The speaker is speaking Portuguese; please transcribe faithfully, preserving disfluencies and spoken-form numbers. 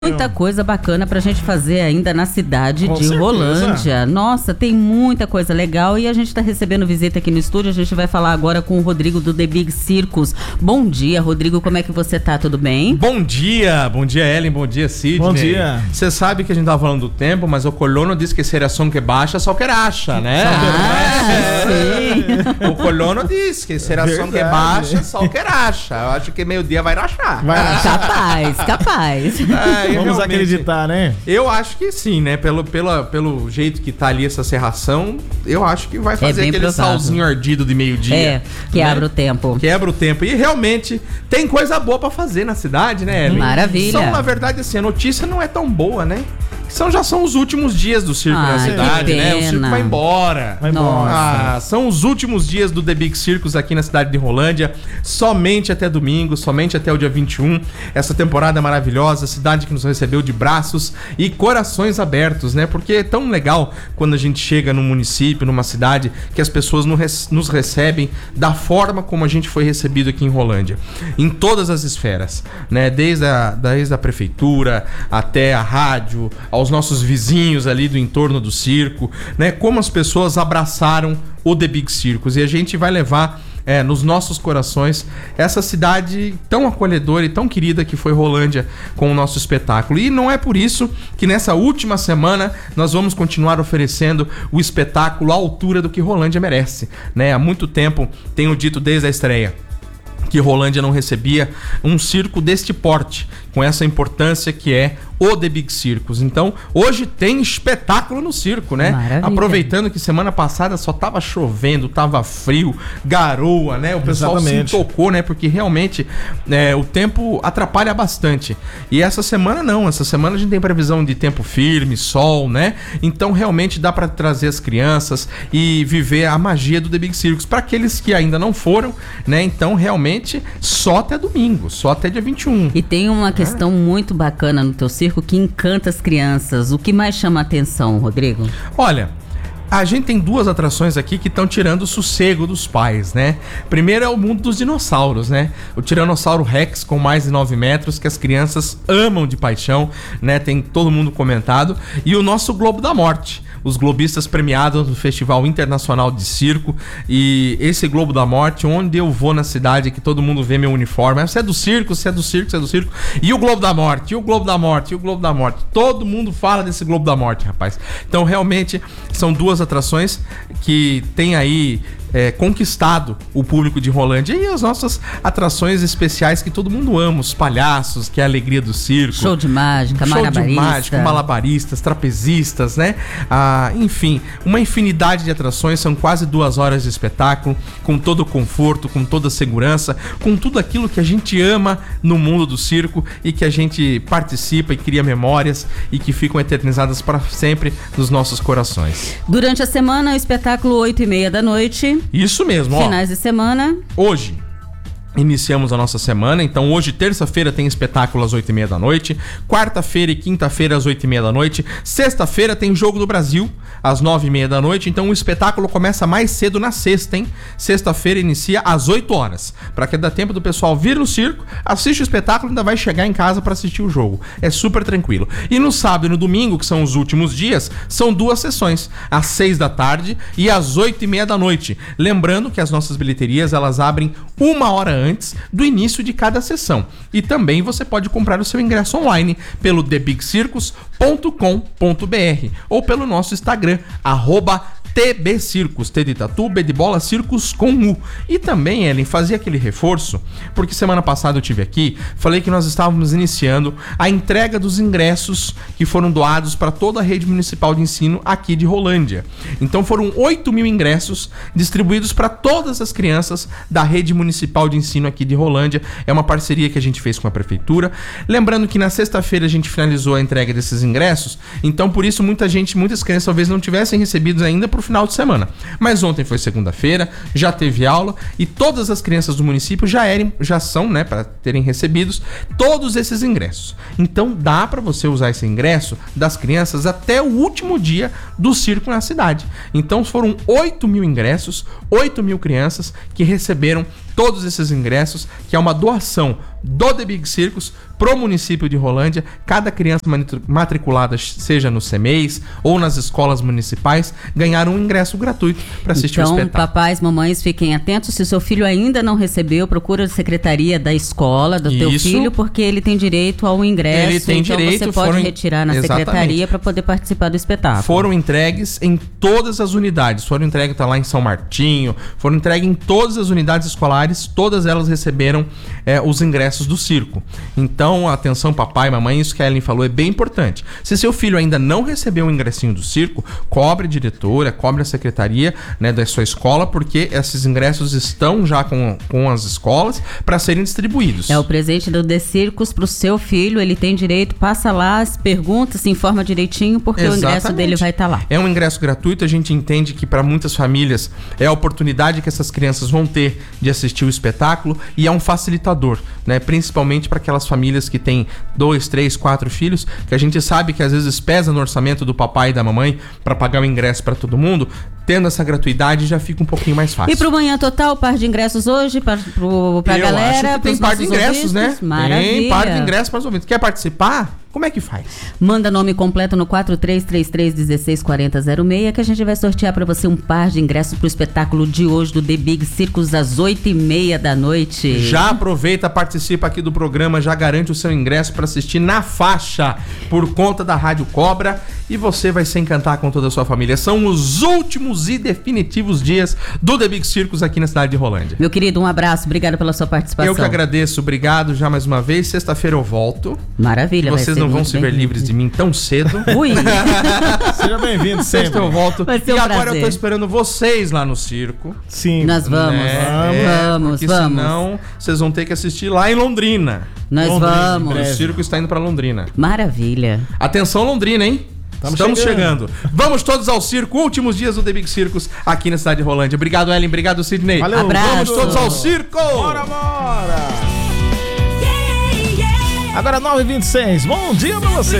Muita coisa bacana pra gente fazer ainda na cidade Com de certeza. Rolândia. Nossa, tem muita coisa legal e a gente tá recebendo visita aqui no estúdio. A gente vai falar agora com o Rodrigo do The Big Circus. Bom dia, Rodrigo, como é que você tá? Tudo bem? Bom dia, bom dia Ellen, bom dia Sidney. Bom dia. Você sabe que a gente tava falando do tempo, mas o colono diz que se era som que baixa, só que racha, né? Ah, sim. O colono diz que se era som que Verdade. baixa, só que racha. Eu acho que meio dia vai rachar. Vai rachar. Capaz, capaz. É, Vamos realmente, acreditar, né? Eu acho que sim, né? Pelo, pela, pelo jeito que tá ali essa serração, eu acho que vai fazer bem aquele provável. salzinho ardido de meio-dia. É, quebra né? o tempo. Quebra o tempo. E realmente tem coisa boa pra fazer na cidade, né, Ellen? Maravilha. São, na verdade, assim, a notícia não é tão boa, né? São, já são os últimos dias do circo Ah, na que cidade, né? O circo pena. vai embora. Vai Nossa. embora. Ah, são os últimos dias do The Big Circus aqui na cidade de Rolândia, somente até domingo, somente até o dia vinte e um. Essa temporada maravilhosa, cidade que nos recebeu de braços e corações abertos, né? Porque é tão legal quando a gente chega num município, numa cidade, que as pessoas nos rece- nos recebem da forma como a gente foi recebido aqui em Rolândia, em todas as esferas, né? Desde a, desde a prefeitura até a rádio, aos nossos vizinhos ali do entorno do circo, né? Como as pessoas abraçaram o The Big Circus. E a gente vai levar é, nos nossos corações essa cidade tão acolhedora e tão querida que foi Rolândia com o nosso espetáculo. E não é por isso que nessa última semana nós vamos continuar oferecendo o espetáculo à altura do que Rolândia merece, né? Há muito tempo tenho dito desde a estreia que Rolândia não recebia um circo deste porte, com essa importância que é o The Big Circus. Então, hoje tem espetáculo no circo, né? Maravilha. Aproveitando que semana passada só tava chovendo, tava frio, garoa, né? O pessoal Exatamente. se tocou, né? Porque realmente é, o tempo atrapalha bastante. E essa semana não, essa semana a gente tem previsão de tempo firme, sol, né? Então, realmente dá pra trazer as crianças e viver a magia do The Big Circus. Para aqueles que ainda não foram, né? Então, realmente, só até domingo, só até dia vinte e um. E tem uma questão muito bacana no teu circo que encanta as crianças. O que mais chama a atenção, Rodrigo? Olha, a gente tem duas atrações aqui que estão tirando o sossego dos pais, né? Primeiro é o mundo dos dinossauros, né? O Tiranossauro Rex com mais de nove metros, que as crianças amam de paixão, né? Tem todo mundo comentado. E o nosso Globo da Morte. Os globistas premiados no Festival Internacional de Circo. E esse Globo da Morte, onde eu vou na cidade, que todo mundo vê meu uniforme. Você é do circo, você é do circo, você é do circo. E o Globo da Morte, e o Globo da Morte, e o Globo da Morte. Todo mundo fala desse Globo da Morte, rapaz. Então, realmente, são duas atrações que tem aí é, conquistado o público de Rolândia. E as nossas atrações especiais que todo mundo ama. Os palhaços, que é a alegria do circo. Show de mágica, Show malabarista. de mágica, malabaristas, trapezistas, né? Ah, enfim, uma infinidade de atrações, são quase duas horas de espetáculo, com todo o conforto, com toda a segurança, com tudo aquilo que a gente ama no mundo do circo e que a gente participa e cria memórias e que ficam eternizadas para sempre nos nossos corações. Durante a semana, o espetáculo oito e meia da noite. Isso mesmo, ó. Finais de semana. Hoje iniciamos a nossa semana, então hoje, terça-feira, tem espetáculo às oito e meia da noite, quarta-feira e quinta-feira às oito e meia da noite, sexta-feira tem Jogo do Brasil às nove e meia da noite, então o espetáculo começa mais cedo na sexta, hein? Sexta-feira inicia às oito horas, para que dê tempo do pessoal vir no circo, assiste o espetáculo e ainda vai chegar em casa para assistir o jogo. É super tranquilo. E no sábado e no domingo, que são os últimos dias, são duas sessões, às seis da tarde e às oito e meia da noite. Lembrando que as nossas bilheterias, elas abrem uma hora antes do início de cada sessão. E também você pode comprar o seu ingresso online pelo the big circus ponto com ponto b r ou pelo nosso Instagram, arroba T B Circus, T de tatu, B de bola, Circus com U. E também, Ellen, fazia aquele reforço, porque semana passada eu tive aqui, falei que nós estávamos iniciando a entrega dos ingressos que foram doados para toda a rede municipal de ensino aqui de Rolândia. Então foram oito mil ingressos distribuídos para todas as crianças da rede municipal de ensino aqui de Rolândia. É uma parceria que a gente fez com a prefeitura. Lembrando que na sexta-feira a gente finalizou a entrega desses ingressos, então por isso muita gente, muitas crianças talvez não tivessem recebido ainda por final de semana. Mas ontem foi segunda-feira, já teve aula e todas as crianças do município já eram, já são, né, para terem recebidos todos esses ingressos. Então dá para você usar esse ingresso das crianças até o último dia do circo na cidade. Então foram oito mil ingressos, oito mil crianças que receberam todos esses ingressos, que é uma doação do The Big Circus pro município de Rolândia. Cada criança matriculada, seja no CEMEIS ou nas escolas municipais, ganhar um ingresso gratuito para assistir então, o espetáculo. Papais, mamães, fiquem atentos. Se o seu filho ainda não recebeu, procura a secretaria da escola do teu Isso. filho, porque ele tem direito ao ingresso. Ele tem então direito, você pode foram... retirar na Exatamente. secretaria para poder participar do espetáculo. Foram entregues em todas as unidades. Foram entregues, tá lá em São Martinho, foram entregues em todas as unidades escolares, todas elas receberam é, os ingressos do circo. Então, atenção papai, mamãe, isso que a Ellen falou é bem importante. Se seu filho ainda não recebeu o ingressinho do circo, cobre a diretora, cobre a secretaria, né, da sua escola, porque esses ingressos estão já com, com as escolas para serem distribuídos. É o presente do The Circus pro seu filho, ele tem direito, passa lá, pergunta, se informa direitinho, porque Exatamente. O ingresso dele vai estar tá lá. É um ingresso gratuito, a gente entende que para muitas famílias é a oportunidade que essas crianças vão ter de assistir o espetáculo e é um facilitador, né? Principalmente para aquelas famílias que têm dois, três, quatro filhos, que a gente sabe que às vezes pesa no orçamento do papai e da mamãe para pagar o ingresso para todo mundo. Tendo essa gratuidade já fica um pouquinho mais fácil. E pro Manhã Total, par de ingressos hoje para pra Eu galera, acho que tem par de ingressos, ouvintes. né? Maravilha. Tem par de ingressos para os ouvintes. Quer participar? Como é que faz? Manda nome completo no quatro três três três, um seis quatro zero zero seis que a gente vai sortear para você um par de ingressos pro espetáculo de hoje do The Big Circus às oito e meia da noite. Já aproveita, participa aqui do programa, já garante o seu ingresso para assistir na faixa por conta da Rádio Cobra e você vai se encantar com toda a sua família. São os últimos e definitivos dias do The Big Circus aqui na cidade de Rolândia. Meu querido, um abraço, obrigado pela sua participação. Eu que agradeço, obrigado já mais uma vez. Sexta-feira eu volto. Maravilha, Vocês não vão se ver livres de mim tão cedo. Ui! Seja bem-vindo sempre. Sexta eu volto. Vai ser um e agora prazer. eu tô esperando vocês lá no circo. Sim. Nós vamos, né? vamos, Porque vamos. senão vocês vão ter que assistir lá em Londrina. Nós Londrina, vamos. em O circo está indo para Londrina. Maravilha. Atenção Londrina, hein? Estamos Estamos chegando. chegando. Vamos todos ao circo, últimos dias do The Big Circus aqui na cidade de Rolândia. Obrigado, Ellen. Obrigado, Sidney. Valeu. Abraço. Vamos todos ao circo! Bora, bora! Agora nove e vinte e seis. Bom dia pra você.